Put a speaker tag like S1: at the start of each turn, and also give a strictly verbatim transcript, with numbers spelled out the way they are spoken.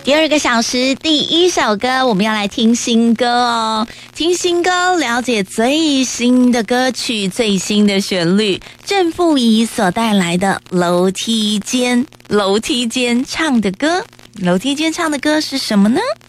S1: 第二个小时第一首歌，我们要来听新歌哦。听新歌，了解最新的歌曲、最新的旋律。郑富仪所带来的《楼梯间》，楼梯间唱的歌，楼梯间唱的歌是什么呢？